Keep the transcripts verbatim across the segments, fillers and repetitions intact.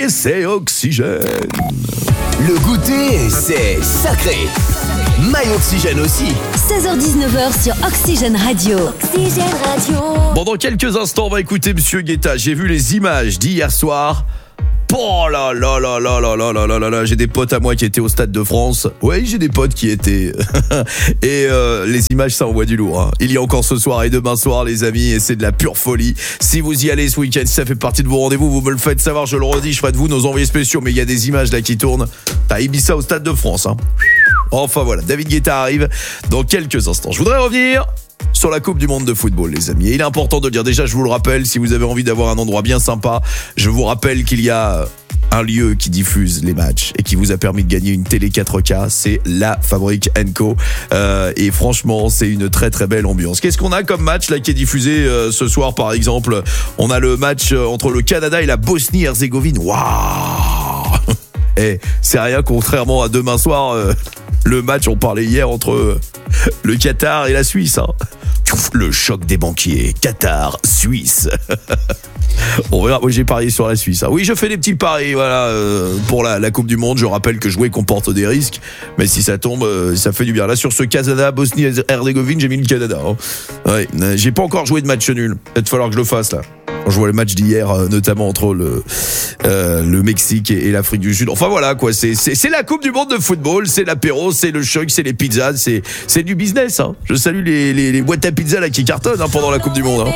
c'est Oxygène. Le goûter, c'est sacré. My Oxygène aussi. seize heures dix-neuf heures sur Oxygène Radio. Oxygène Radio. Bon, dans quelques instants, on va écouter Monsieur Guetta. J'ai vu les images d'hier soir. Oh là là là là là là là là là là. J'ai des potes à moi qui étaient au Stade de France. Oui, j'ai des potes qui étaient. Et euh, les images, ça envoie du lourd, hein. Il y a encore ce soir et demain soir, les amis, et c'est de la pure folie. Si vous y allez ce week-end, si ça fait partie de vos rendez-vous, vous me le faites savoir, je le redis, je ferai de vous nos envoyés spéciaux. Mais il y a des images là qui tournent. T'as Ibiza au Stade de France, hein. Enfin voilà, David Guetta arrive dans quelques instants. Je voudrais revenir sur la Coupe du Monde de football, les amis. Et il est important de le dire. Déjà, je vous le rappelle, si vous avez envie d'avoir un endroit bien sympa, je vous rappelle qu'il y a un lieu qui diffuse les matchs et qui vous a permis de gagner une télé quatre K, c'est La Fabrique and Co. Euh, et franchement, c'est une très très belle ambiance. Qu'est-ce qu'on a comme match là qui est diffusé euh, ce soir, par exemple? On a le match entre le Canada et la Bosnie-Herzégovine. Waouh! Eh, c'est rien, contrairement à demain soir, euh, le match, on parlait hier entre euh, le Qatar et la Suisse, hein. Le choc des banquiers, Qatar, Suisse. On verra, moi j'ai parié sur la Suisse, hein. Oui, je fais des petits paris, voilà, euh, pour la, la Coupe du Monde. Je rappelle que jouer comporte des risques, mais si ça tombe, euh, ça fait du bien. Là, sur ce Canada, Bosnie-Herzégovine, j'ai mis le Canada, hein. Ouais, euh, j'ai pas encore joué de match nul. Peut-être falloir que je le fasse, là. Quand je vois le match d'hier, euh, notamment entre le euh, le Mexique et, et l'Afrique du Sud. Enfin voilà quoi, c'est c'est c'est la Coupe du Monde de football, c'est l'apéro, c'est le choc, c'est les pizzas, c'est c'est du business, hein. Je salue les les, les boîtes à pizza là qui cartonnent, hein, pendant la Coupe du Monde, hein.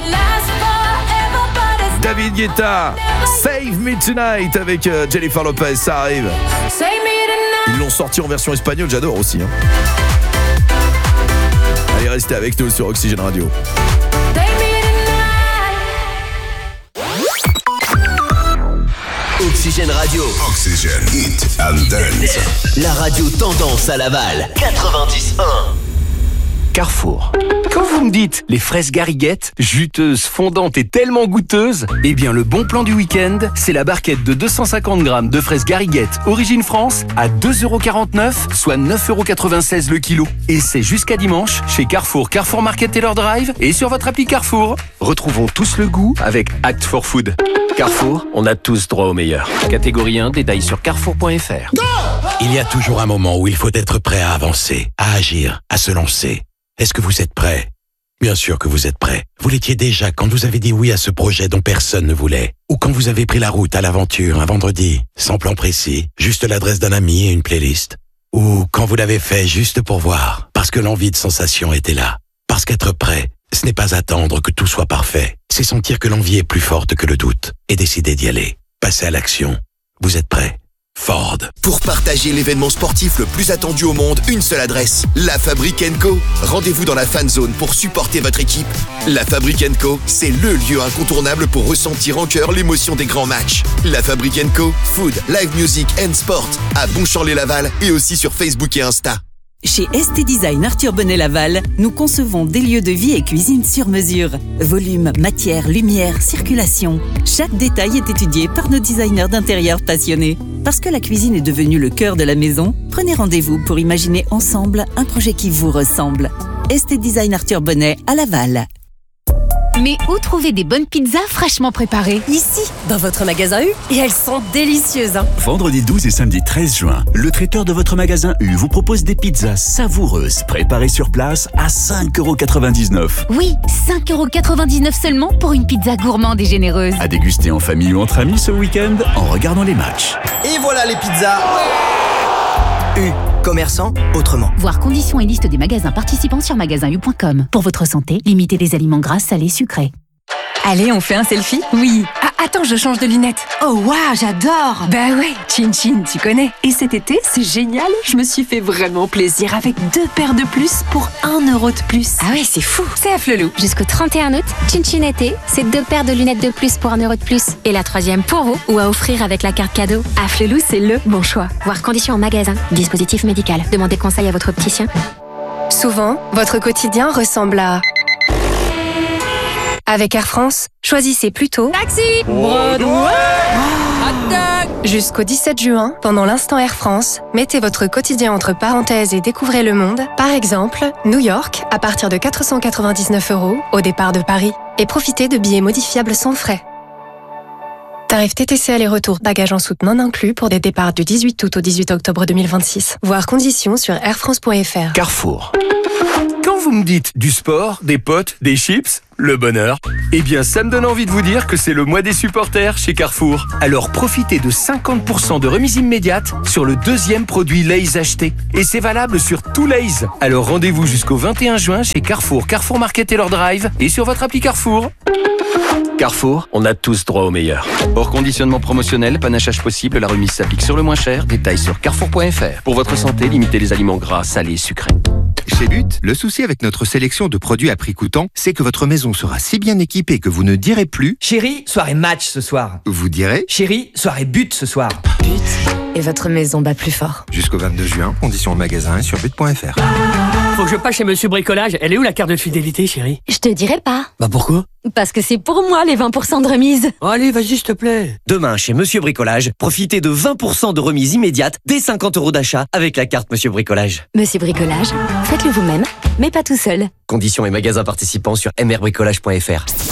David Guetta, Save Me Tonight avec euh, Jennifer Lopez, ça arrive. Ils l'ont sorti en version espagnole, j'adore aussi, hein. Allez, restez avec nous sur Oxygène Radio. Oxygène Radio. Oxygène Hit and Dance. La radio tendance à Laval. quatre-vingt-dix un. Carrefour. Quand vous me dites les fraises Gariguette, juteuses, fondantes et tellement goûteuses, eh bien le bon plan du week-end, c'est la barquette de deux cent cinquante grammes de fraises Gariguette Origine France à deux euros quarante-neuf, soit neuf euros quatre-vingt-seize le kilo. Et c'est jusqu'à dimanche chez Carrefour, Carrefour Market Taylor Drive et sur votre appli Carrefour. Retrouvons tous le goût avec Act for Food. Carrefour, on a tous droit au meilleur. Catégorie un, détail sur carrefour point f r. Il y a toujours un moment où il faut être prêt à avancer, à agir, à se lancer. Est-ce que vous êtes prêt? Bien sûr que vous êtes prêt. Vous l'étiez déjà quand vous avez dit oui à ce projet dont personne ne voulait. Ou quand vous avez pris la route à l'aventure un vendredi, sans plan précis, juste l'adresse d'un ami et une playlist. Ou quand vous l'avez fait juste pour voir, parce que l'envie de sensation était là. Parce qu'être prêt, ce n'est pas attendre que tout soit parfait. C'est sentir que l'envie est plus forte que le doute et décider d'y aller. Passer à l'action. Vous êtes prêt? Ford. Pour partager l'événement sportif le plus attendu au monde, une seule adresse, La Fabrique and Co. Rendez-vous dans la fan zone pour supporter votre équipe. La Fabrique and Co, c'est le lieu incontournable pour ressentir en cœur l'émotion des grands matchs. La Fabrique and Co, food, live music and sport à Bonchamp-les-Laval et aussi sur Facebook et Insta. Chez S T Design Arthur Bonnet Laval, nous concevons des lieux de vie et cuisine sur mesure. Volume, matière, lumière, circulation. Chaque détail est étudié par nos designers d'intérieur passionnés. Parce que la cuisine est devenue le cœur de la maison, prenez rendez-vous pour imaginer ensemble un projet qui vous ressemble. S T Design Arthur Bonnet à Laval. Mais où trouver des bonnes pizzas fraîchement préparées? Ici, dans votre magasin U, et elles sont délicieuses, hein. Vendredi douze et samedi treize juin, le traiteur de votre magasin U vous propose des pizzas savoureuses préparées sur place à cinq euros quatre-vingt-dix-neuf. Oui, cinq euros quatre-vingt-dix-neuf seulement pour une pizza gourmande et généreuse. À déguster en famille ou entre amis ce week-end en regardant les matchs. Et voilà les pizzas. U, commerçant autrement. Voir conditions et liste des magasins participants sur magasin u point com. Pour votre santé, limitez les aliments gras, salés, sucrés. Allez, on fait un selfie? Oui. Ah, attends, je change de lunettes. Oh, waouh, j'adore. Bah ouais, Chin Chin, tu connais. Et cet été, c'est génial. Je me suis fait vraiment plaisir avec deux paires de plus pour un euro de plus. Ah ouais, c'est fou. C'est à Flelou. Jusqu'au trente et un août, Chin Chin été, c'est deux paires de lunettes de plus pour un euro de plus. Et la troisième pour vous, ou à offrir avec la carte cadeau. À Flelou, c'est le bon choix. Voir conditions en magasin. Dispositif médical. Demandez conseil à votre opticien. Souvent, votre quotidien ressemble à... Avec Air France, choisissez plutôt Taxi Broadway Jusqu'au dix-sept juin, pendant l'instant Air France, mettez votre quotidien entre parenthèses et découvrez le monde. Par exemple, New York, à partir de quatre cent quatre-vingt-dix-neuf euros au départ de Paris. Et profitez de billets modifiables sans frais. Tarif T T C aller-retour, bagages en soute non inclus pour des départs du dix-huit août au dix-huit octobre deux mille vingt-six. Voir conditions sur airfrance point f r. Carrefour. Quand vous me dites du sport, des potes, des chips, le bonheur, eh bien ça me donne envie de vous dire que c'est le mois des supporters chez Carrefour. Alors profitez de cinquante pour cent de remise immédiate sur le deuxième produit Lay's acheté. Et c'est valable sur tout Lay's. Alors rendez-vous jusqu'au vingt et un juin chez Carrefour, Carrefour Market et leur drive et sur votre appli Carrefour. Carrefour, on a tous droit au meilleur. Hors conditionnement promotionnel, panachage possible, la remise s'applique sur le moins cher. Détails sur carrefour point f r. Pour votre santé, limitez les aliments gras, salés, sucrés. Chez But, le souci avec notre sélection de produits à prix coûtant, c'est que votre maison sera si bien équipée que vous ne direz plus « Chérie, soirée match ce soir ». Vous direz « Chérie, soirée but ce soir ». But, et votre maison bat plus fort. Jusqu'au vingt-deux juin, conditions en magasin et sur but point f r. Faut que je passe chez Monsieur Bricolage. Elle est où la carte de fidélité, chérie? Je te dirai pas. Bah pourquoi? Parce que c'est pour moi les vingt pour cent de remise. Oh, allez, vas-y, s'il te plaît. Demain, chez Monsieur Bricolage, profitez de vingt pour cent de remise immédiate dès cinquante euros d'achat avec la carte Monsieur Bricolage. Monsieur Bricolage, faites-le vous-même, mais pas tout seul. Conditions et magasins participants sur m r bricolage point f r.